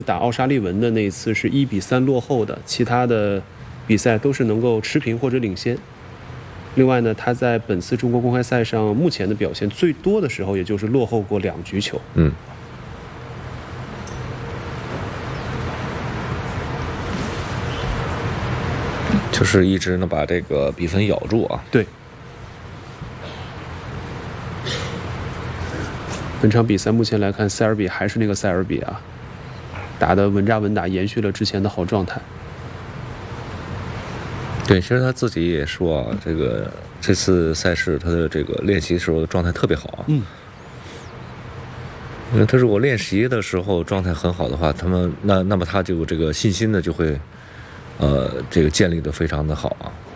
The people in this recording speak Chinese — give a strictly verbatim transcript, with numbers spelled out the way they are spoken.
打奥沙利文的那一次是一比三落后的，其他的比赛都是能够持平或者领先。另外呢，他在本次中国公开赛上目前的表现最多的时候，也就是落后过两局球。 嗯。就是一直能把这个比分咬住啊。 对。本场比赛目前来看，塞尔比还是那个塞尔比啊，打得稳扎稳打，延续了之前的好状态。 对，其实他自己也说啊，这个这次赛事他的这个练习的时候状态特别好啊。 嗯。 因为他如果练习的时候状态很好的话，他们那那么他就这个信心呢就会，呃，这个建立的非常的好啊。